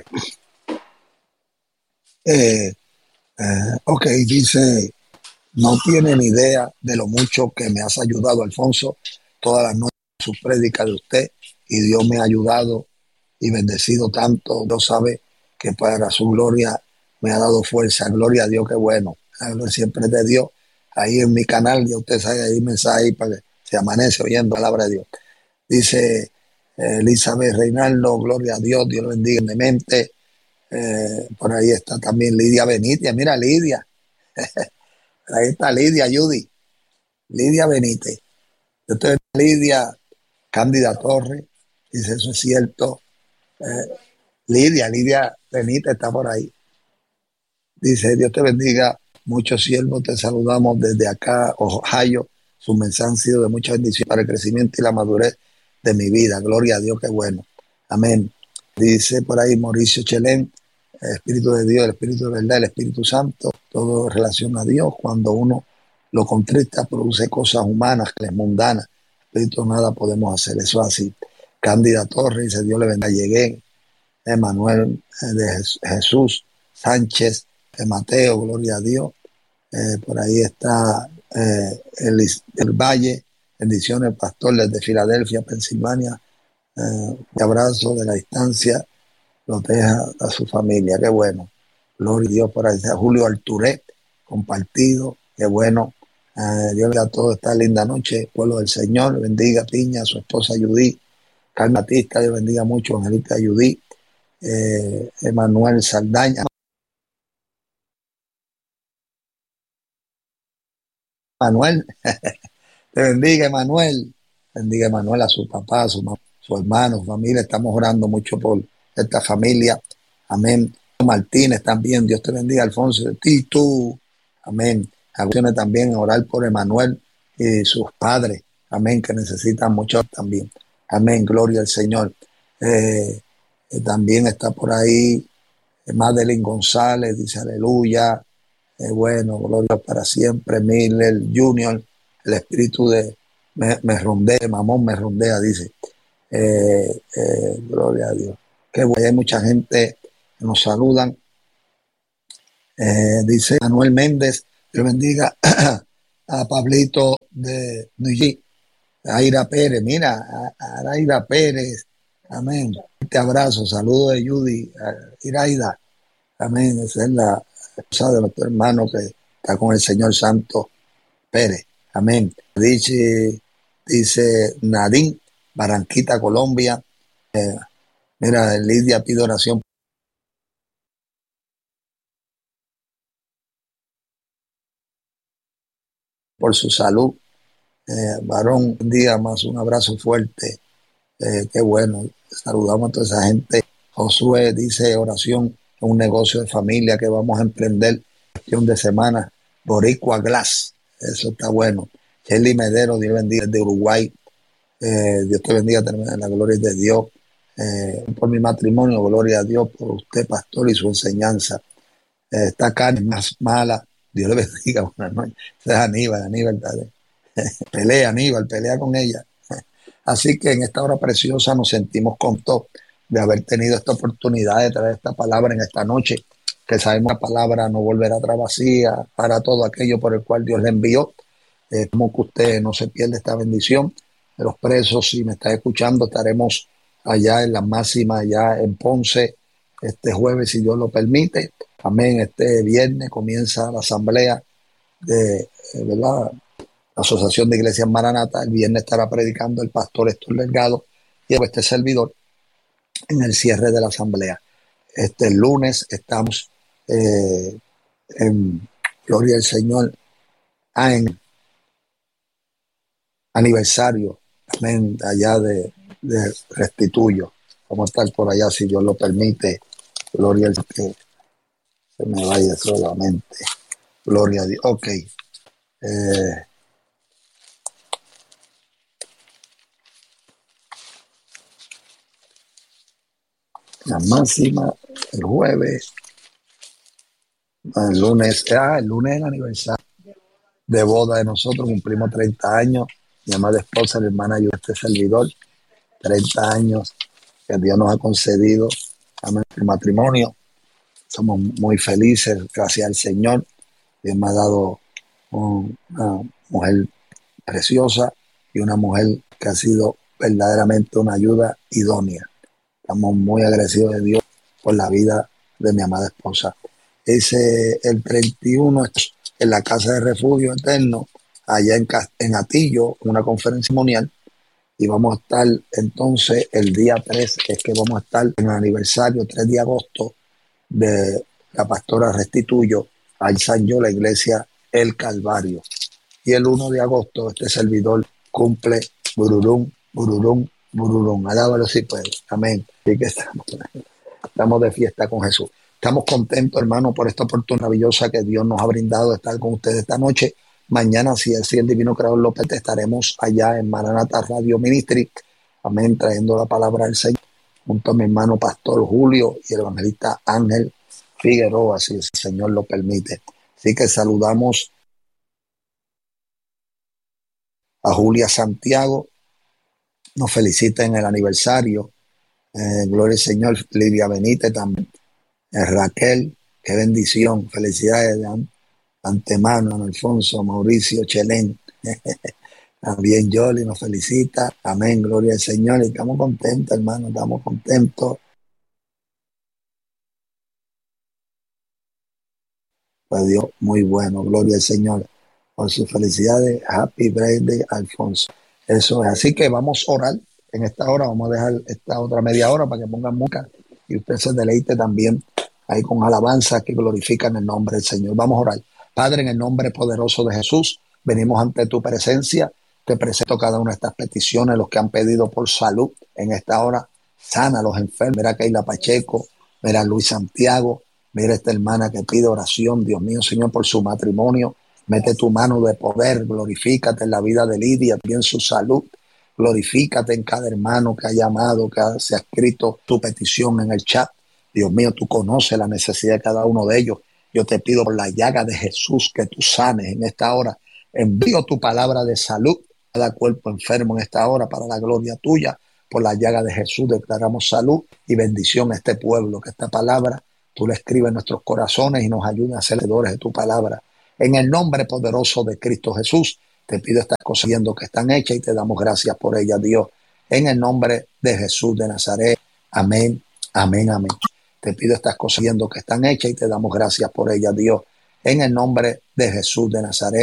Eh, eh, ok, dice, no tienen idea de lo mucho que me has ayudado, Alfonso, todas las noches su prédica de usted, y Dios me ha ayudado y bendecido tanto. Dios sabe que para su gloria me ha dado fuerza. Gloria a Dios, qué bueno. La gloria siempre es de Dios. Ahí en mi canal, ya usted sabe, hay mensaje ahí para que se amanece oyendo la palabra de Dios. Dice eh, Elizabeth Reinaldo, gloria a Dios, Dios lo bendiga grandemente. Eh, por ahí está también Lidia Benítez. Mira, Lidia. Ahí está Lidia, Judy. Lidia Benítez. Entonces, Lidia Cándida Torres. Dice, eso es cierto. Eh, Lidia, Lidia Benítez está por ahí. Dice, Dios te bendiga. Muchos siervos te saludamos desde acá, Ohio. Su mensaje han sido de mucha bendición para el crecimiento y la madurez de mi vida. Gloria a Dios, qué bueno. Amén. Dice por ahí Mauricio Chelén, el Espíritu de Dios, el Espíritu de verdad, el Espíritu Santo, todo en relación a Dios. Cuando uno lo contrista, produce cosas humanas, que es mundana. Espíritu, nada podemos hacer, eso así. Cándida Torres dice, Dios le bendiga. Llegué. Emanuel de Jesús Sánchez, de Mateo, gloria a Dios. Eh, por ahí está eh, el, el Valle, bendiciones, pastor desde Filadelfia, Pensilvania. Eh, un abrazo de la distancia, proteja a su familia, qué bueno. Gloria a Dios. Por ahí está Julio Alturé, compartido, qué bueno. Eh, Dios le da todo esta linda noche, pueblo del Señor, bendiga Piña, a su esposa Judí, Carmen Batista, Dios bendiga mucho, Angelita Judí, eh, Emanuel Saldaña. Manuel, te bendiga, Emanuel. Bendiga, Emanuel, a su papá, a su, su hermano, su familia. Estamos orando mucho por esta familia. Amén. Martínez también. Dios te bendiga, Alfonso. De ti, tú. Amén. Acciones también orar por Emanuel y sus padres. Amén. Que necesitan mucho también. Amén. Gloria al Señor. Eh, eh, también está por ahí eh, Madeline González. Dice aleluya. Eh, bueno, gloria para siempre. Miller Junior, el espíritu de me, me rondea, mamón me rondea, dice. Eh, eh, gloria a Dios. Que bueno, hay mucha gente que nos saludan. Eh, dice Manuel Méndez, Dios bendiga a Pablito de Nuyi, a Ira Pérez, mira, a, a Aira Pérez, amén. Te abrazo, saludo de Judy, a Iraida, amén. Esa es la esposa de nuestro hermano que está con el Señor Santo Pérez, amén. Dice, dice Nadine, Barranquita, Colombia. Eh, mira, Lidia pide oración por su salud. Eh, varón, un día más, un abrazo fuerte. Eh, qué bueno, saludamos a toda esa gente. Josué dice oración, un negocio de familia que vamos a emprender cuestión de semana. Boricua Glass, eso está bueno. Kelly Medero, Dios bendiga, de Uruguay. Eh, Dios te bendiga, en la gloria de Dios. Eh, por mi matrimonio, gloria a Dios por usted, pastor, y su enseñanza. Eh, esta carne más mala, Dios le bendiga, buenas noches. Ese es Aníbal, Aníbal, dale. Pelea, Aníbal, pelea con ella. Así que en esta hora preciosa nos sentimos contentos de haber tenido esta oportunidad de traer esta palabra en esta noche, que sabemos que la palabra no volverá atrás vacía para todo aquello por el cual Dios le envió. Eh, como que usted no se pierda esta bendición. De los presos, si me está escuchando, estaremos allá en la máxima, allá en Ponce, este jueves, si Dios lo permite. Amén. Este viernes comienza la asamblea de, eh, ¿verdad? La Asociación de Iglesias Maranata. El viernes estará predicando el pastor Héctor Delgado y este servidor en el cierre de la asamblea. Este lunes estamos eh, en Gloria al Señor, ah, en aniversario, amén, allá de, de Restituyo. Vamos a estar por allá si Dios lo permite. Gloria al que se me vaya solamente. Gloria a Dios. Ok. Eh, la máxima el jueves, el lunes, ah, el lunes es el aniversario de boda de nosotros, cumplimos treinta años, mi amada esposa, mi hermana y este servidor, treinta años que Dios nos ha concedido, amén, el matrimonio. Somos muy felices, gracias al Señor. Dios me ha dado un, una mujer preciosa y una mujer que ha sido verdaderamente una ayuda idónea. Estamos muy agradecidos de Dios por la vida de mi amada esposa. Ese el treinta y uno en la Casa de Refugio Eterno, allá en, en Atillo, una conferencia mundial, y vamos a estar entonces el día tres, es que vamos a estar en el aniversario tres de agosto de la pastora Restituyo, ahí San Yo, la iglesia El Calvario. Y el uno de agosto este servidor cumple bururum, bururum, bururum. Alábalo si puede. Amén. Así que estamos, estamos de fiesta con Jesús. Estamos contentos, hermano, por esta oportunidad maravillosa que Dios nos ha brindado de estar con ustedes esta noche. Mañana, si es el Divino Creador López, estaremos allá en Maranata Radio Ministry. Amén, trayendo la palabra del Señor junto a mi hermano Pastor Julio y el evangelista Ángel Figueroa, si el Señor lo permite. Así que saludamos a Julia Santiago, nos felicita en el aniversario. Eh, gloria al Señor. Lidia Benítez también. Eh, Raquel, qué bendición. Felicidades de antemano, Alfonso, Mauricio, Chelén. También Yoli nos felicita. Amén, gloria al Señor. Y estamos contentos, hermano, estamos contentos. Pues Dios, muy bueno, gloria al Señor. Por sus felicidades, happy birthday, Alfonso. Eso es. Así que vamos a orar en esta hora. Vamos a dejar esta otra media hora para que pongan música y usted se deleite también ahí con alabanzas que glorifican el nombre del Señor. Vamos a orar. Padre, en el nombre poderoso de Jesús, venimos ante tu presencia. Te presento cada una de estas peticiones, los que han pedido por salud en esta hora. Sana a los enfermos. Mira Keila Pacheco, mira Luis Santiago, mira esta hermana que pide oración. Dios mío, Señor, por su matrimonio. Mete tu mano de poder, glorifícate en la vida de Lidia, bien su salud. Glorifícate en cada hermano que ha llamado, que ha, se ha escrito tu petición en el chat. Dios mío, tú conoces la necesidad de cada uno de ellos. Yo te pido por la llaga de Jesús que tú sanes en esta hora. Envío tu palabra de salud a cada cuerpo enfermo en esta hora para la gloria tuya. Por la llaga de Jesús declaramos salud y bendición a este pueblo. Que esta palabra tú la escribes en nuestros corazones y nos ayudes a ser leedores de tu palabra. En el nombre poderoso de Cristo Jesús, te pido estas cosas viendo que están hechas y te damos gracias por ellas, Dios. En el nombre de Jesús de Nazaret. Amén, amén, amén. Te pido estas cosas viendo que están hechas y te damos gracias por ellas, Dios. En el nombre de Jesús de Nazaret.